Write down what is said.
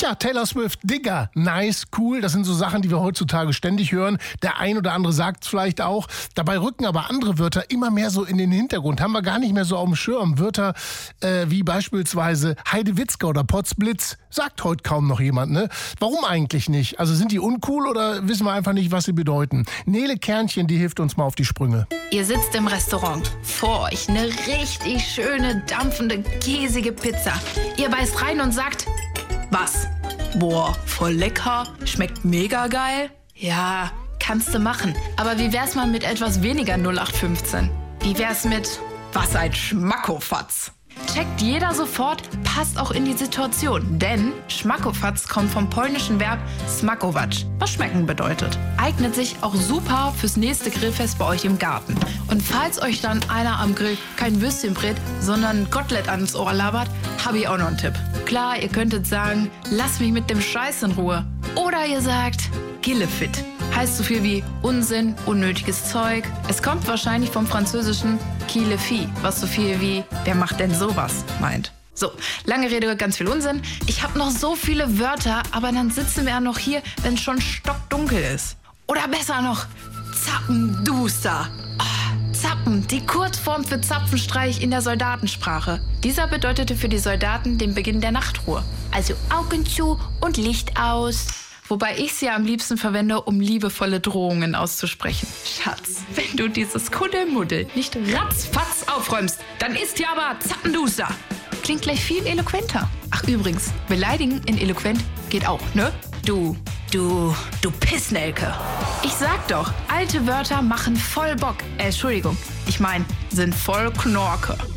Tja, Taylor Swift, Digger, nice, cool, das sind so Sachen, die wir heutzutage ständig hören. Der ein oder andere sagt es vielleicht auch. Dabei rücken aber andere Wörter immer mehr so in den Hintergrund. Haben wir gar nicht mehr so auf dem Schirm. Wörter wie beispielsweise Heidewitzka oder Potzblitz sagt heute kaum noch jemand, ne? Warum eigentlich nicht? Also sind die uncool oder wissen wir einfach nicht, was sie bedeuten? Nele Kernchen, die hilft uns mal auf die Sprünge. Ihr sitzt im Restaurant. Vor euch eine richtig schöne, dampfende, käsige Pizza. Ihr beißt rein und sagt... Was? Boah, voll lecker, schmeckt mega geil. Ja, kannst du machen. Aber wie wär's mal mit etwas weniger 0815? Wie wär's mit was ein Schmackofatz? Checkt jeder sofort, passt auch in die Situation. Denn Schmackofatz kommt vom polnischen Verb smakować, was schmecken bedeutet. Eignet sich auch super fürs nächste Grillfest bei euch im Garten. Und falls euch dann einer am Grill kein Würstchen brät, sondern ein Kotelett ans Ohr labert, habe ich auch noch einen Tipp. Klar, ihr könntet sagen, lass mich mit dem Scheiß in Ruhe. Oder ihr sagt, Gillefit. Heißt so viel wie Unsinn, unnötiges Zeug. Es kommt wahrscheinlich vom französischen qui le fit, was so viel wie wer macht denn sowas meint. So, lange Rede, ganz viel Unsinn. Ich habe noch so viele Wörter, aber dann sitzen wir ja noch hier, wenn es schon stockdunkel ist. Oder besser noch, Zappenduster. Oh, Zappen, die Kurzform für Zapfenstreich in der Soldatensprache. Dieser bedeutete für die Soldaten den Beginn der Nachtruhe. Also Augen zu und Licht aus. Wobei ich sie ja am liebsten verwende, um liebevolle Drohungen auszusprechen. Schatz, wenn du dieses Kuddelmuddel nicht ratzfatz aufräumst, dann ist hier aber Zappenduster. Klingt gleich viel eloquenter. Ach übrigens, beleidigen in eloquent geht auch, ne? Du Pissnelke. Ich sag doch, alte Wörter machen voll Bock. Entschuldigung, ich meine, sind voll Knorke.